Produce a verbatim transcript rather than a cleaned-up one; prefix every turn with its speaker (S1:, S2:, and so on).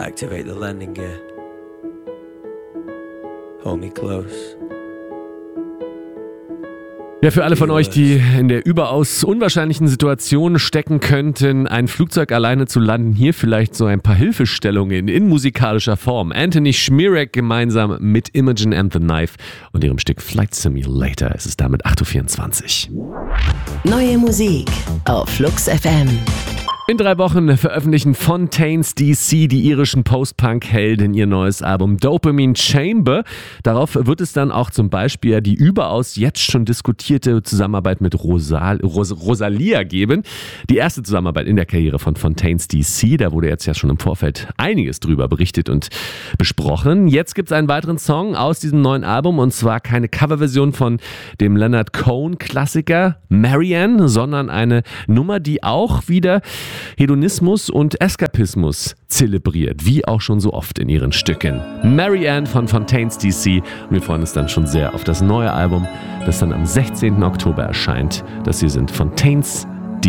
S1: Activate the landing gear. Hold me close.
S2: Ja, für alle von euch, die in der überaus unwahrscheinlichen Situation stecken könnten, ein Flugzeug alleine zu landen, hier vielleicht so ein paar Hilfestellungen in musikalischer Form. Anthony Schmierek gemeinsam mit Imogen and the Knife und ihrem Stück Flight Simulator. Es ist damit acht Uhr vierundzwanzig.
S3: Neue Musik auf Flux F M.
S2: In drei Wochen veröffentlichen Fontaines D C, die irischen Post-Punk-Helden, ihr neues Album Dopamine Chamber. Darauf wird es dann auch zum Beispiel die überaus jetzt schon diskutierte Zusammenarbeit mit Rosal- Ros- Rosalia geben. Die erste Zusammenarbeit in der Karriere von Fontaines D C, da wurde jetzt ja schon im Vorfeld einiges drüber berichtet und besprochen. Jetzt gibt es einen weiteren Song aus diesem neuen Album, und zwar keine Coverversion von dem Leonard Cohen-Klassiker Marianne, sondern eine Nummer, die auch wieder Hedonismus und Eskapismus zelebriert, wie auch schon so oft in ihren Stücken. Marianne von Fontaines D C, und wir freuen uns dann schon sehr auf das neue Album, das dann am sechzehnten Oktober erscheint. Das hier sind Fontaines